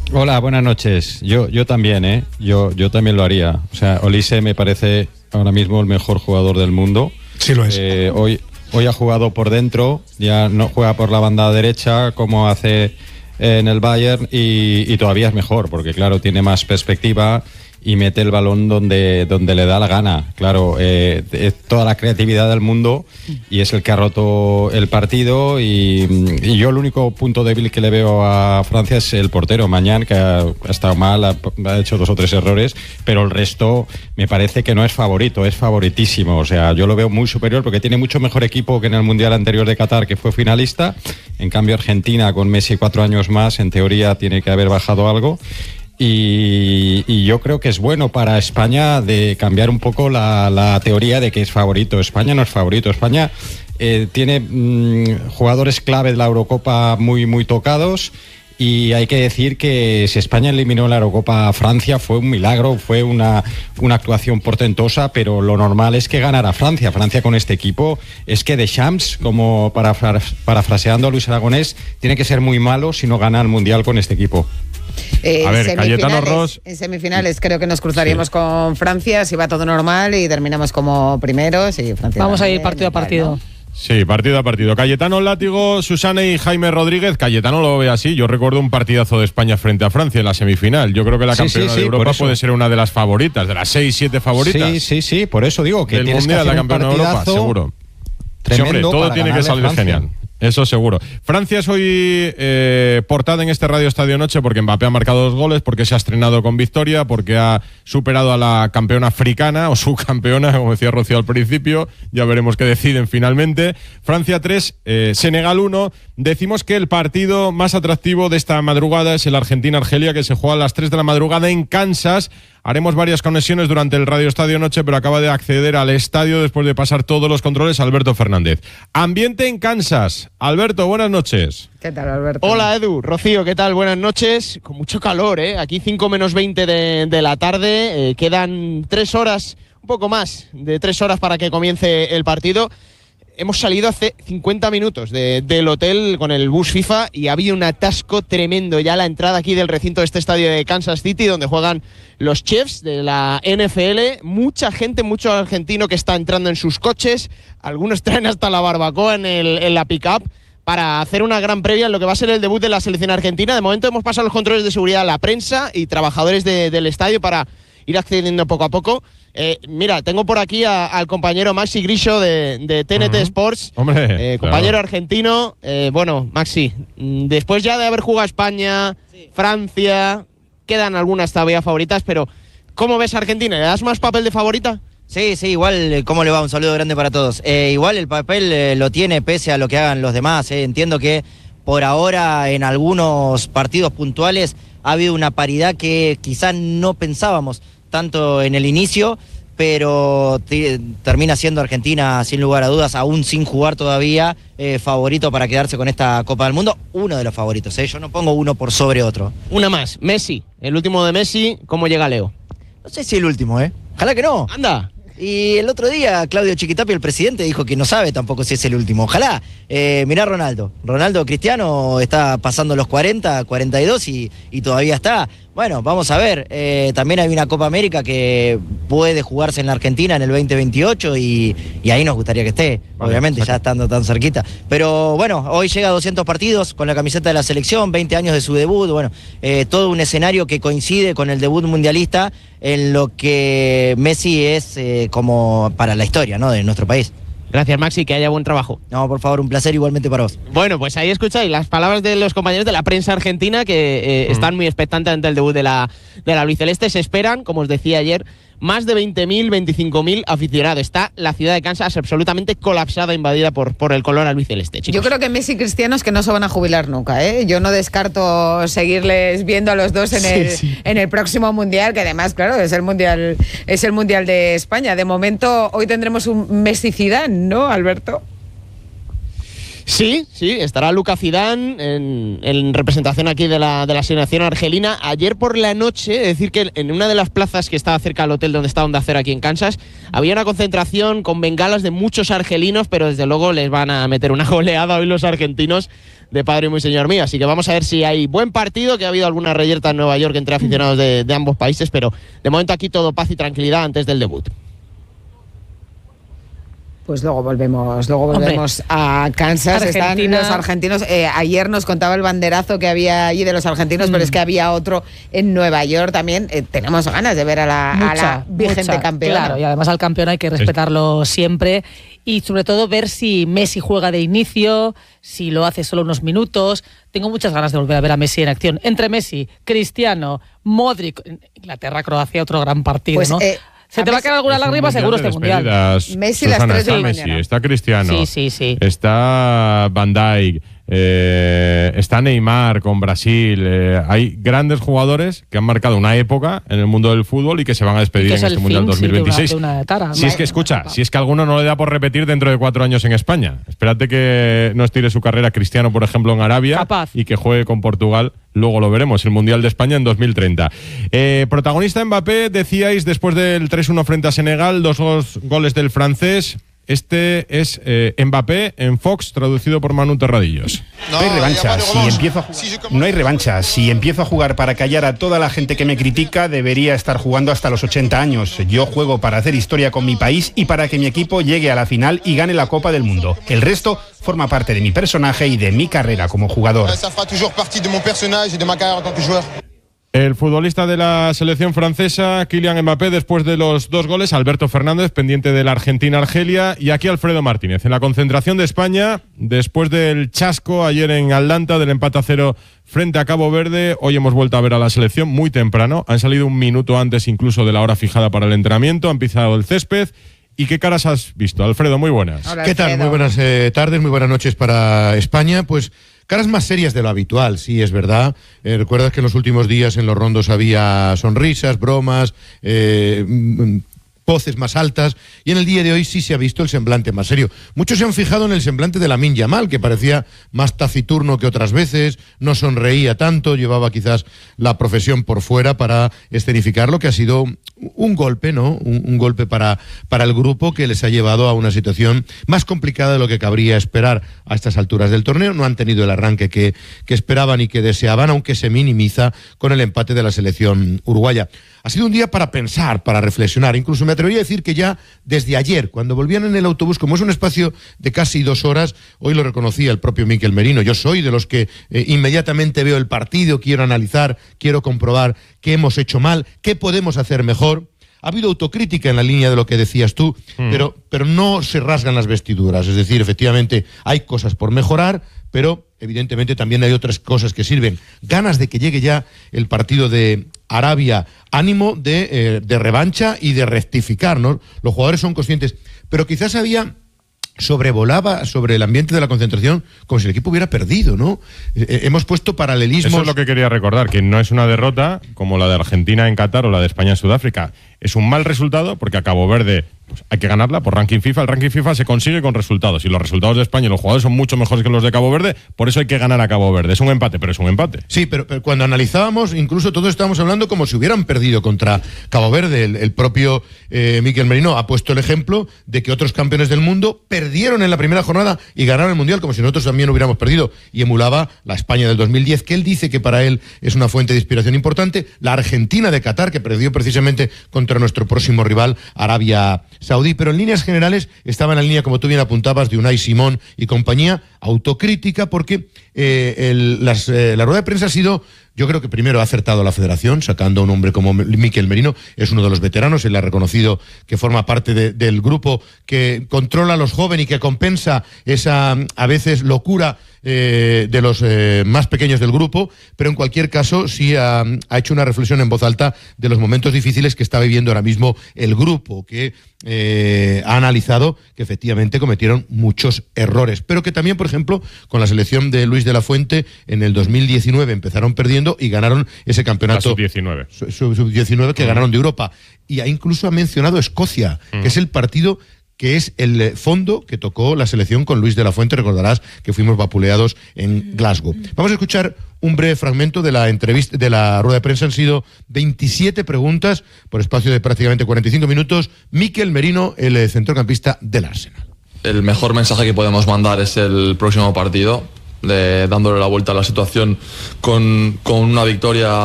Hola, buenas noches. Yo también, ¿eh? Yo también lo haría. O sea, Olise me parece ahora mismo el mejor jugador del mundo. Sí lo es. Hoy ha jugado por dentro, ya no juega por la banda derecha como hace en el Bayern y todavía es mejor porque, claro, tiene más perspectiva y mete el balón donde le da la gana. Claro, es toda la creatividad del mundo y es el que ha roto el partido y yo el único punto débil que le veo a Francia es el portero, Mañán, que ha estado mal, ha hecho 2 o 3 errores, pero el resto me parece que no es favorito, es favoritísimo. O sea, yo lo veo muy superior porque tiene mucho mejor equipo que en el Mundial anterior de Qatar, que fue finalista. En cambio, Argentina, con Messi 4 años más, en teoría tiene que haber bajado algo. Y yo creo que es bueno para España de cambiar un poco la teoría de que es favorito. España no es favorito. España tiene jugadores clave de la Eurocopa muy tocados. Y hay que decir que si España eliminó en la Eurocopa a Francia fue un milagro, fue una actuación portentosa, pero lo normal es que ganara Francia. Francia con este equipo es que Deschamps, como parafraseando a Luis Aragonés, tiene que ser muy malo si no gana el Mundial con este equipo. A ver, Cayetano Ross. En semifinales creo que nos cruzaríamos con Francia si va todo normal y terminamos como primeros. Y Francia vamos a ir partido a partido. ¿No? Sí, partido a partido. Cayetano Látigo, Susana y Jaime Rodríguez. Cayetano lo ve así. Yo recuerdo un partidazo de España frente a Francia en la semifinal. Yo creo que la campeona de Europa puede ser una de las favoritas, de las 6-7 favoritas. Sí, por eso digo que el tienes Mundial, que hacer la campeona de Europa, seguro. Sí, hombre, todo tiene que salir genial. Eso seguro. Francia es hoy portada en este Radio Estadio Noche porque Mbappé ha marcado 2 goles, porque se ha estrenado con victoria, porque ha superado a la campeona africana, o subcampeona, como decía Rocío al principio. Ya veremos qué deciden finalmente. Francia 3, Senegal 1. Decimos que el partido más atractivo de esta madrugada es el Argentina-Argelia, que se juega a las 3 de la madrugada en Kansas. Haremos varias conexiones durante el Radio Estadio Noche, pero acaba de acceder al estadio después de pasar todos los controles Alberto Fernández. Ambiente en Kansas. Alberto, buenas noches. ¿Qué tal, Alberto? Hola, Edu. Rocío, ¿qué tal? Buenas noches. Con mucho calor, ¿eh? Aquí 5 menos 20 de la tarde. Quedan 3 horas, un poco más de 3 horas para que comience el partido. Hemos salido hace 50 minutos del hotel con el bus FIFA y había un atasco tremendo ya a la entrada aquí del recinto de este estadio de Kansas City, donde juegan los Chiefs de la NFL. Mucha gente, mucho argentino que está entrando en sus coches. Algunos traen hasta la barbacoa en la pick-up para hacer una gran previa en lo que va a ser el debut de la selección argentina. De momento hemos pasado los controles de seguridad a la prensa y trabajadores del estadio para ir accediendo poco a poco. Mira, tengo por aquí al compañero Maxi Grillo de TNT Sports. Hombre, compañero argentino. Bueno, Maxi, después ya de haber jugado España, Francia, quedan algunas todavía favoritas, pero ¿cómo ves a Argentina? ¿Le das más papel de favorita? Sí, igual, ¿cómo le va? Un saludo grande para todos. Igual el papel lo tiene pese a lo que hagan los demás. Entiendo que por ahora en algunos partidos puntuales ha habido una paridad que quizás no pensábamos tanto en el inicio, pero termina siendo Argentina sin lugar a dudas, aún sin jugar todavía, favorito para quedarse con esta Copa del Mundo, uno de los favoritos, yo no pongo uno por sobre otro. Una más, Messi, el último de Messi, ¿cómo llega Leo? No sé si el último, ojalá que no. Anda. Y el otro día Claudio Chiquitapia, el presidente, dijo que no sabe tampoco si es el último. Ojalá. Mirá Ronaldo Cristiano está pasando los 40, 42 y todavía está. Bueno, vamos a ver. También hay una Copa América que puede jugarse en la Argentina en el 2028 y ahí nos gustaría que esté, vale, obviamente, ya estando tan cerquita. Pero bueno, hoy llega a 200 partidos con la camiseta de la selección, 20 años de su debut. Bueno, todo un escenario que coincide con el debut mundialista en lo que Messi es como para la historia, ¿no?, de nuestro país. Gracias, Maxi, que haya buen trabajo. No, por favor, un placer igualmente para vos. Bueno, pues ahí escucháis las palabras de los compañeros de la prensa argentina que están muy expectantes ante el debut de la albiceleste. Se esperan, como os decía ayer, más de 20.000, 25.000 aficionados. Está la ciudad de Kansas absolutamente colapsada, invadida por el color albiceleste, chicos. Yo creo que Messi y Cristiano es que no se van a jubilar nunca, ¿eh? Yo no descarto seguirles viendo a los dos en el próximo Mundial, que además, claro, es el Mundial de España. De momento, hoy tendremos un Messi Zidane, ¿no, Alberto? Sí, estará Luca Zidane en representación aquí de la selección argelina. Ayer por la noche, es decir que en una de las plazas que estaba cerca del hotel donde está Onda Cero aquí en Kansas, había una concentración con bengalas de muchos argelinos, pero desde luego les van a meter una goleada hoy los argentinos de padre y muy señor mío. Así que vamos a ver si hay buen partido, que ha habido alguna reyerta en Nueva York entre aficionados de ambos países, pero de momento aquí todo paz y tranquilidad antes del debut. Pues luego volvemos a Kansas. Están los argentinos. Ayer nos contaba el banderazo que había allí de los argentinos, pero es que había otro en Nueva York también. Tenemos ganas de ver a la vigente campeona. Claro, y además al campeón hay que respetarlo siempre y sobre todo ver si Messi juega de inicio, si lo hace solo unos minutos. Tengo muchas ganas de volver a ver a Messi en acción. Entre Messi, Cristiano, Modric, Inglaterra-Croacia, otro gran partido, pues, ¿no? Se te va a quedar alguna lágrima seguro este mundial. Messi Susana, las 3 de la Messi, mañana. está Cristiano, sí. Está Van Dijk, está Neymar con Brasil. Hay grandes jugadores que han marcado una época en el mundo del fútbol y que se van a despedir en este Mundial 2026. Si es que alguno no le da por repetir dentro de 4 años en España. Espérate que no estire su carrera Cristiano, por ejemplo, en Arabia. Capaz. Y que juegue con Portugal. Luego lo veremos, el Mundial de España en 2030. Protagonista Mbappé, decíais, después del 3-1 frente a Senegal, 2 goles del francés. Este es Mbappé en Fox, traducido por Manu Terradillos. No hay revancha. Si empiezo a jugar para callar a toda la gente que me critica, debería estar jugando hasta los 80 años. Yo juego para hacer historia con mi país y para que mi equipo llegue a la final y gane la Copa del Mundo. El resto forma parte de mi personaje y de mi carrera como jugador. El futbolista de la selección francesa, Kylian Mbappé, después de los 2 goles, Alberto Fernández, pendiente de la Argentina-Argelia, y aquí Alfredo Martínez, en la concentración de España, después del chasco ayer en Atlanta, del empate a 0 frente a Cabo Verde. Hoy hemos vuelto a ver a la selección muy temprano, han salido un minuto antes incluso de la hora fijada para el entrenamiento, han pisado el césped. ¿Y qué caras has visto, Alfredo? Muy buenas. Hola, ¿qué tal? Muy buenas tardes, muy buenas noches para España. Pues caras más serias de lo habitual, sí, es verdad. Recuerdas que en los últimos días en los rondos había sonrisas, bromas, voces más altas, y en el día de hoy sí se ha visto el semblante más serio. Muchos se han fijado en el semblante de Lamine Yamal, que parecía más taciturno que otras veces, no sonreía tanto, llevaba quizás la profesión por fuera para escenificar lo que ha sido un golpe, ¿no? Un golpe para el grupo que les ha llevado a una situación más complicada de lo que cabría esperar a estas alturas del torneo. No han tenido el arranque que esperaban y que deseaban, aunque se minimiza con el empate de la selección uruguaya. Ha sido un día para pensar, para reflexionar. Incluso me atrevería a decir que ya desde ayer, cuando volvían en el autobús, como es un espacio de casi 2 horas, hoy lo reconocía el propio Mikel Merino. Yo soy de los que inmediatamente veo el partido, quiero analizar, quiero comprobar qué hemos hecho mal, qué podemos hacer mejor. Ha habido autocrítica en la línea de lo que decías tú, pero no se rasgan las vestiduras. Es decir, efectivamente hay cosas por mejorar, pero evidentemente también hay otras cosas que sirven. Ganas de que llegue ya el partido de Arabia, ánimo de revancha y de rectificar, ¿no? Los jugadores son conscientes, pero quizás sobrevolaba sobre el ambiente de la concentración como si el equipo hubiera perdido, ¿no? Hemos puesto paralelismos. Eso es lo que quería recordar, que no es una derrota como la de Argentina en Qatar o la de España en Sudáfrica. Es un mal resultado porque a Cabo Verde pues hay que ganarla por ranking FIFA. El ranking FIFA se consigue con resultados y los resultados de España y los jugadores son mucho mejores que los de Cabo Verde, por eso hay que ganar a Cabo Verde. Es un empate, pero es un empate. Sí, pero cuando analizábamos, incluso todos estábamos hablando como si hubieran perdido contra Cabo Verde. El propio Mikel Merino ha puesto el ejemplo de que otros campeones del mundo perdieron en la primera jornada y ganaron el Mundial como si nosotros también hubiéramos perdido, y emulaba la España del 2010, que él dice que para él es una fuente de inspiración importante, la Argentina de Qatar, que perdió precisamente contra nuestro próximo rival, Arabia Saudí. Pero en líneas generales estaba en la línea, como tú bien apuntabas, de Unai Simón y compañía, autocrítica, porque la rueda de prensa ha sido, yo creo que primero ha acertado la federación, sacando a un hombre como Mikel Merino, es uno de los veteranos, él ha reconocido que forma parte del grupo que controla a los jóvenes y que compensa esa, a veces, locura de los más pequeños del grupo, pero en cualquier caso sí ha hecho una reflexión en voz alta de los momentos difíciles que está viviendo ahora mismo el grupo, que ha analizado que efectivamente cometieron muchos errores, pero que también, por ejemplo, con la selección de Luis de la Fuente en el 2019 empezaron perdiendo y ganaron ese campeonato sub-19 sub-19 que ganaron de Europa, y incluso ha mencionado Escocia, que es el partido que es el fondo que tocó la selección con Luis de la Fuente. Recordarás que fuimos vapuleados en Glasgow. Vamos a escuchar un breve fragmento de la entrevista, de la rueda de prensa. Han sido 27 preguntas por espacio de prácticamente 45 minutos. Mikel Merino, el centrocampista del Arsenal. El mejor mensaje que podemos mandar es el próximo partido, dándole la vuelta a la situación con una victoria